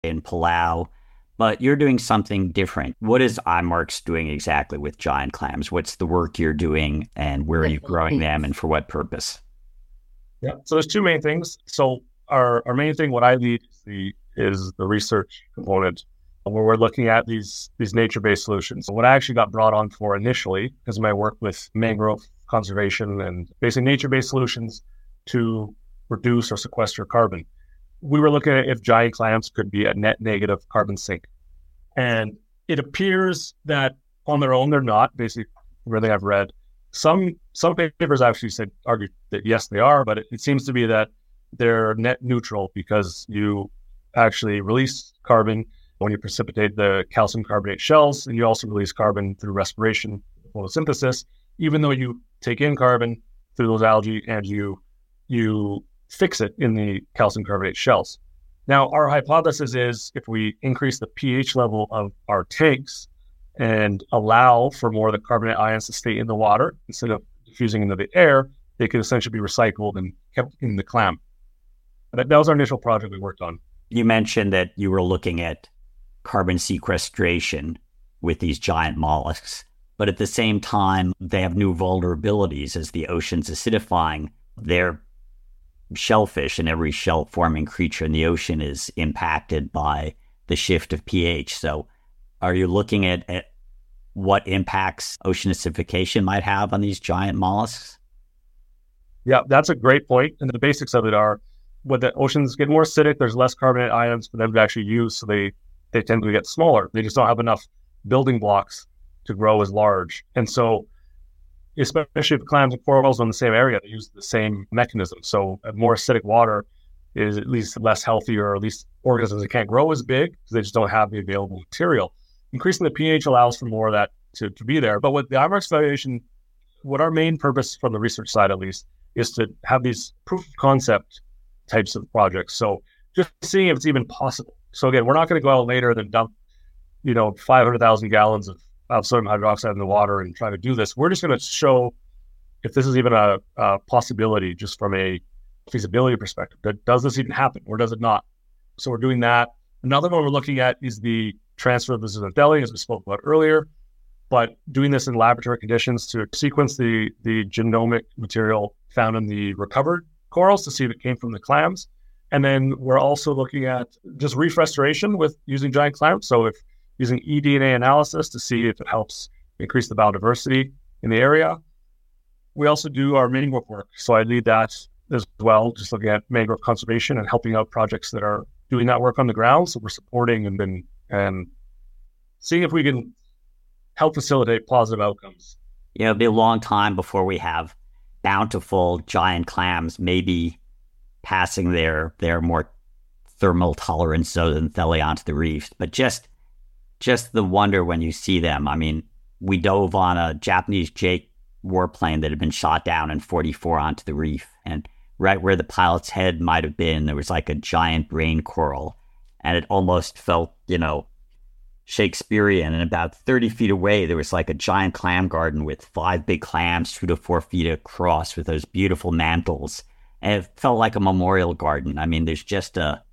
in Palau, but you're doing something different. What is IMARX doing exactly with giant clams? What's the work you're doing and where are The you growing them Philippines. and for what purpose? Yeah. So there's two main things. So our main thing, what I lead is the research component where we're looking at these nature-based solutions. So what I actually got brought on for initially because of my work with mangrove conservation and basically nature-based solutions to reduce or sequester carbon. We were looking at if giant clams could be a net negative carbon sink. And it appears that on their own, they're not, basically, really I've read. Some papers actually argue that yes, they are, but it seems to be that they're net neutral because you actually release carbon when you precipitate the calcium carbonate shells, and you also release carbon through respiration, photosynthesis, even though you take in carbon through those algae and you fix it in the calcium carbonate shells. Now, our hypothesis is if we increase the pH level of our tanks and allow for more of the carbonate ions to stay in the water instead of diffusing into the air, they could essentially be recycled and kept in the clam. That was our initial project we worked on. You mentioned that you were looking at carbon sequestration with these giant mollusks, but at the same time, they have new vulnerabilities as the ocean's acidifying. They're shellfish, and every shell-forming creature in the ocean is impacted by the shift of pH. So are you looking at what impacts ocean acidification might have on these giant mollusks? Yeah, that's a great point. And the basics of it are when the oceans get more acidic, there's less carbonate ions for them to actually use. So they tend to get smaller. They just don't have enough building blocks to grow as large. And so, especially if clams and corals are in the same area, they use the same mechanism. So more acidic water is at least less healthy, or at least organisms that can't grow as big because they just don't have the available material. Increasing the pH allows for more of that to be there. But with the IMARX evaluation, what our main purpose from the research side, at least, is to have these proof of concept types of projects. So just seeing if it's even possible. So again, we're not going to go out later than dump, 500,000 gallons of sodium hydroxide in the water and try to do this. We're just going to show if this is even a possibility just from a feasibility perspective. Does this even happen or does it not? So we're doing that. Another one we're looking at is the transfer of the zooxanthellae, as we spoke about earlier, but doing this in laboratory conditions to sequence the genomic material found in the recovered corals to see if it came from the clams. And then we're also looking at just reef restoration with using giant clams. So if using eDNA analysis to see if it helps increase the biodiversity in the area. We also do our mangrove work. So I lead that as well, just looking at mangrove conservation and helping out projects that are doing that work on the ground. So we're supporting and seeing if we can help facilitate positive outcomes. It'll be a long time before we have bountiful giant clams, maybe passing their more thermal tolerant zooxanthellae onto the reefs. But just the wonder when you see them. I mean, we dove on a Japanese Jake warplane that had been shot down in 44 onto the reef. And right where the pilot's head might have been, there was like a giant brain coral. And it almost felt, Shakespearean. And about 30 feet away, there was like a giant clam garden with 5 big clams, 2 to 4 feet across with those beautiful mantles. And it felt like a memorial garden. I mean, there's just a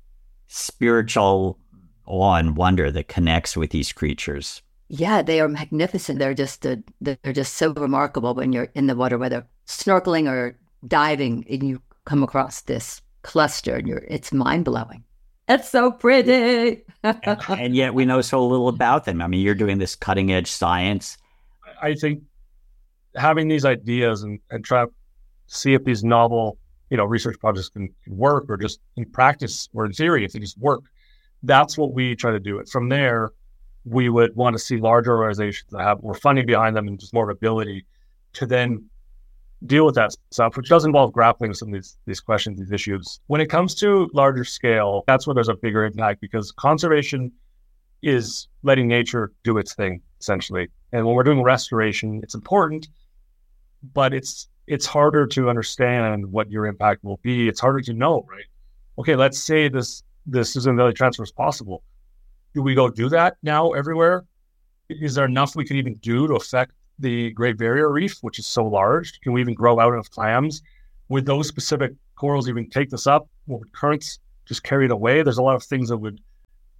spiritual awe and wonder that connects with these creatures. Yeah, they are magnificent. They're just so remarkable when you're in the water, whether snorkeling or diving, and you come across this cluster, and it's mind blowing. It's so pretty. and yet we know so little about them. I mean, you're doing this cutting edge science. I think having these ideas and try to see if these novel, research projects can work, or just in practice or in theory, if they just work. That's what we try to do. It from there, we would want to see larger organizations that have more funding behind them and just more ability to then deal with that stuff, which does involve grappling with some of these questions, these issues. When it comes to larger scale, that's where there's a bigger impact, because conservation is letting nature do its thing, essentially. And when we're doing restoration, it's important, but it's harder to understand what your impact will be. It's harder to know, right? Okay, let's say this zooxanthellae transfer is possible. Do we go do that now everywhere? Is there enough we could even do to affect the Great Barrier Reef, which is so large? Can we even grow out enough clams? Would those specific corals even take this up? Or would currents just carry it away? There's a lot of things that would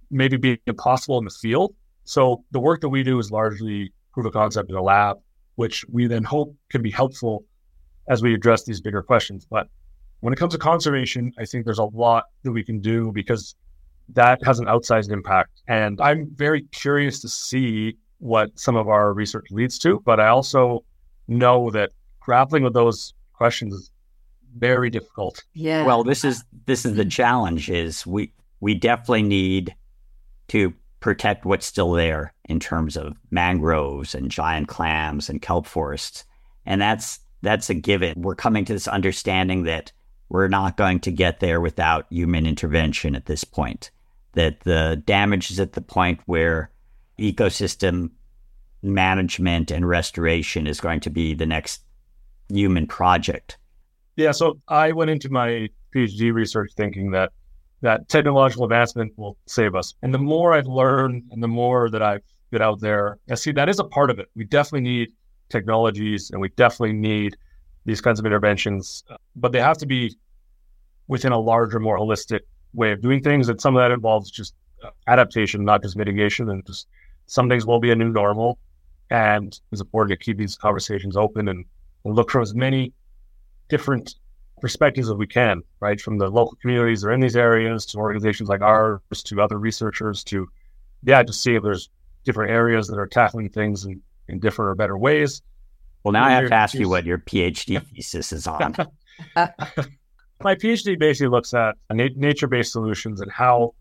maybe be impossible in the field. So the work that we do is largely proof of concept in a lab, which we then hope can be helpful as we address these bigger questions. But when it comes to conservation, I think there's a lot that we can do because that has an outsized impact. And I'm very curious to see what some of our research leads to, but I also know that grappling with those questions is very difficult. Yeah. Well, this is the challenge is we definitely need to protect what's still there in terms of mangroves and giant clams and kelp forests. And that's a given. We're coming to this understanding that we're not going to get there without human intervention at this point, that the damage is at the point where ecosystem management and restoration is going to be the next human project. Yeah, so I went into my PhD research thinking that technological advancement will save us. And the more I've learned and the more that I've been out there, I see that is a part of it. We definitely need technologies and we definitely need these kinds of interventions, but they have to be within a larger, more holistic way of doing things. And some of that involves just adaptation, not just mitigation. And just some things will be a new normal. And it's important to keep these conversations open and look from as many different perspectives as we can, right? From the local communities that are in these areas to organizations like ours, to other researchers, to just see if there's different areas that are tackling things in different or better ways. Well, now I have to ask you what your PhD thesis is on. My PhD basically looks at nature-based solutions and how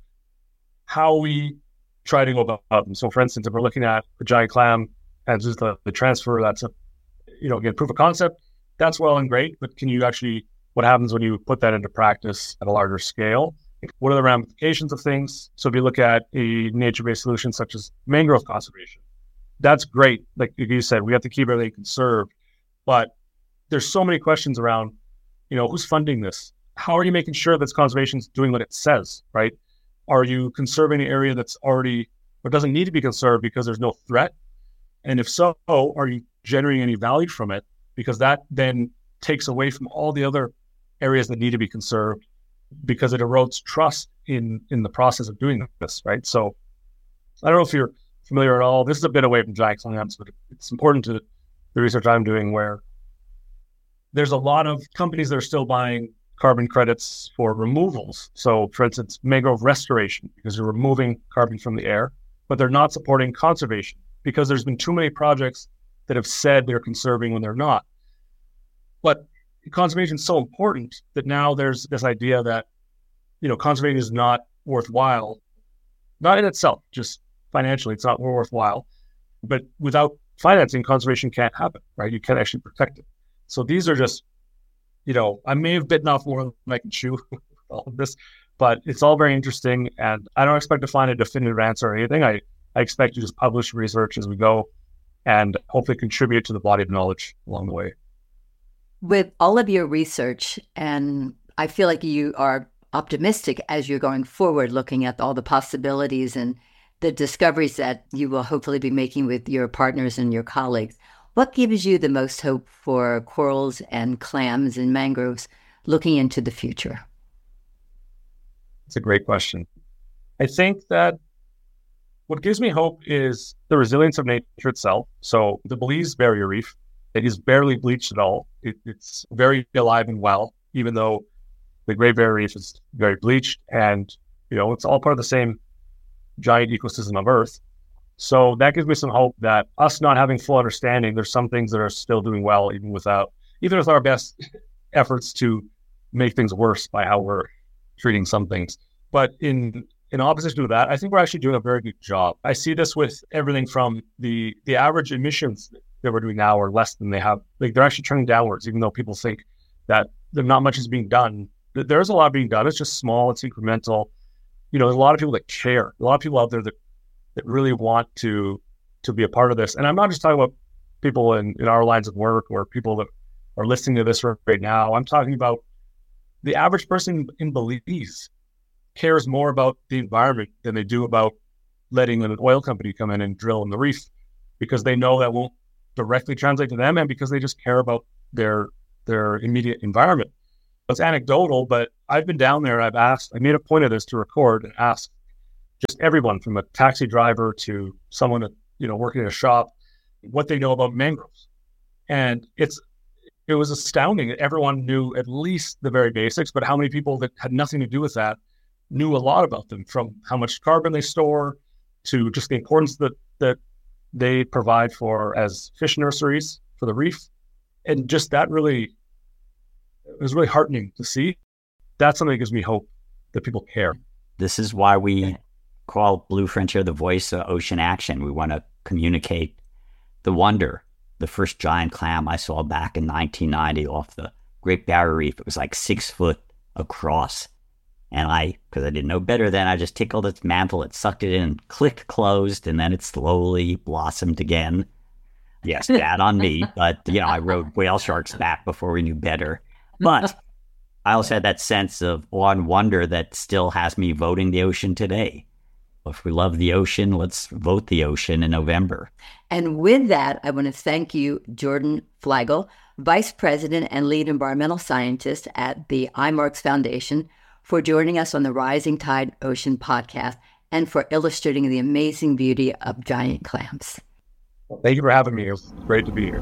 we try to go about them. So, for instance, if we're looking at the giant clam and just the transfer, that's again, proof of concept. That's well and great, but what happens when you put that into practice at a larger scale? What are the ramifications of things? So if you look at a nature-based solution such as mangrove conservation, that's great. Like you said, we have to keep everything conserved, but there's so many questions around, who's funding this? How are you making sure that conservation is doing what it says, right? Are you conserving an area that's already, or doesn't need to be conserved because there's no threat? And if so, are you generating any value from it? Because that then takes away from all the other areas that need to be conserved because it erodes trust in the process of doing this, right? So I don't know if you're familiar at all. This is a bit away from giant clams, but it's important to the research I'm doing where there's a lot of companies that are still buying carbon credits for removals. So for instance, mangrove restoration, because you're removing carbon from the air, but they're not supporting conservation because there's been too many projects that have said they're conserving when they're not. But conservation is so important that now there's this idea that, conservation is not worthwhile, not in itself, just financially, it's not worthwhile. But without financing, conservation can't happen, right? You can't actually protect it. So these are just, I may have bitten off more than I can chew with all of this, but it's all very interesting. And I don't expect to find a definitive answer or anything. I expect to just publish research as we go and hopefully contribute to the body of knowledge along the way. With all of your research, and I feel like you are optimistic as you're going forward, looking at all the possibilities and the discoveries that you will hopefully be making with your partners and your colleagues. What gives you the most hope for corals and clams and mangroves looking into the future? It's a great question. I think that what gives me hope is the resilience of nature itself. So the Belize Barrier Reef, it is barely bleached at all. It's very alive and well, even though the Great Barrier Reef is very bleached and, it's all part of the same giant ecosystem of Earth. So that gives me some hope that us not having full understanding, there's some things that are still doing well, even with our best efforts to make things worse by how we're treating some things. But in opposition to that, I think we're actually doing a very good job. I see this with everything from the average emissions that we're doing now are less than they have. Like they're actually trending downwards, even though people think that not much is being done. There's a lot being done. It's just small. It's incremental. There's a lot of people that care. A lot of people out there that really want to be a part of this. And I'm not just talking about people in our lines of work or people that are listening to this right now. I'm talking about the average person in Belize cares more about the environment than they do about letting an oil company come in and drill in the reef, because they know that won't directly translate to them and because they just care about their immediate environment. It's anecdotal, but I've been down there. I made a point of this to record and ask just everyone from a taxi driver to someone, working in a shop, what they know about mangroves. And it was astounding. Everyone knew at least the very basics, but how many people that had nothing to do with that knew a lot about them, from how much carbon they store to just the importance that they provide as fish nurseries for the reef. And just that it was really heartening to see. That's something that gives me hope that people care. This is why we call Blue Frontier the voice of ocean action. We want to communicate the wonder. The first giant clam I saw back in 1990 off the Great Barrier Reef, it was like 6 foot across. And because I didn't know better then, I just tickled its mantle, it sucked it in, clicked closed, and then it slowly blossomed again. Yes, bad on me, but, I rode whale sharks back before we knew better. But I also had that sense of awe and wonder that still has me voting the ocean today. If we love the ocean, let's vote the ocean in November. And with that, I want to thank you, Jordan Flegel, Vice President and Lead Environmental Scientist at the iMarks Foundation, for joining us on the Rising Tide Ocean podcast and for illustrating the amazing beauty of giant clams. Well, thank you for having me. It was great to be here.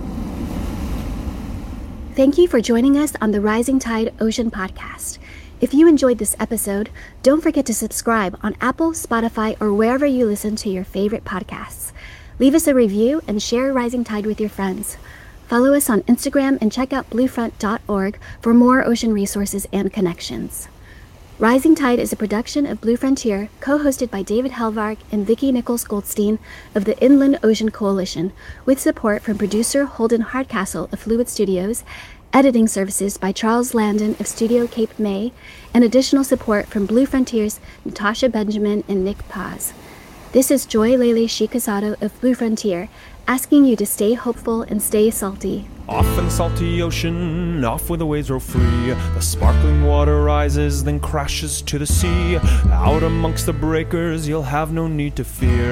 Thank you for joining us on the Rising Tide Ocean podcast. If you enjoyed this episode, don't forget to subscribe on Apple, Spotify, or wherever you listen to your favorite podcasts. Leave us a review and share Rising Tide with your friends. Follow us on Instagram and check out bluefront.org for more ocean resources and connections. Rising Tide is a production of Blue Frontier, co-hosted by David Helvarg and Vicki Nichols-Goldstein of the Inland Ocean Coalition, with support from producer Holden Hardcastle of Fluid Studios, editing services by Charles Landon of Studio Cape May, and additional support from Blue Frontier's Natasha Benjamin and Nick Paz. This is Joy Lele Shikazado of Blue Frontier, asking you to stay hopeful and stay salty. Off in the salty ocean, off where the waves roll free, the sparkling water rises, then crashes to the sea. Out amongst the breakers, you'll have no need to fear.